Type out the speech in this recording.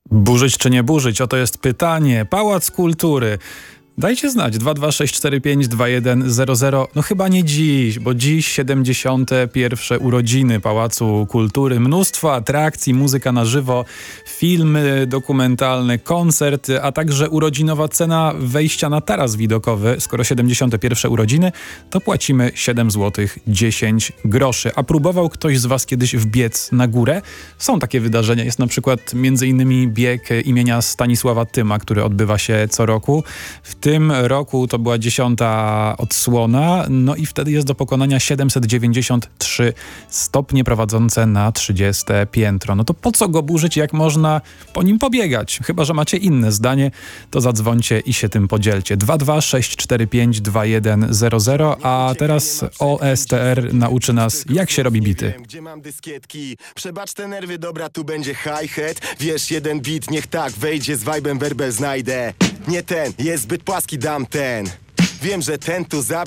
Burzyć czy nie burzyć? Oto jest pytanie. Pałac Kultury. Dajcie znać 226452100. No chyba nie dziś, bo dziś 71. urodziny Pałacu Kultury. Mnóstwo atrakcji, muzyka na żywo, filmy dokumentalne, koncerty, a także urodzinowa cena wejścia na taras widokowy. Skoro 71. urodziny, to płacimy 7 zł 10 groszy. A próbował ktoś z was kiedyś wbiec na górę? Są takie wydarzenia. Jest na przykład m.in. bieg imienia Stanisława Tyma, który odbywa się co roku. W tym roku to była 10. odsłona, no i wtedy jest do pokonania 793 stopnie prowadzące na 30. piętro. No to po co go burzyć, jak można po nim pobiegać? Chyba że macie inne zdanie, to zadzwońcie i się tym podzielcie. 226452100, a teraz OSTR nauczy nas, jak się robi bity. Gdzie mam dyskietki? Przebacz te nerwy, dobra, tu będzie hi-hat. Wiesz, jeden beat, niech tak wejdzie z vibe'em, werbel znajdę. Nie ten, jest zbyt płaski, dam ten. Wiem, że ten tu zabrzmi.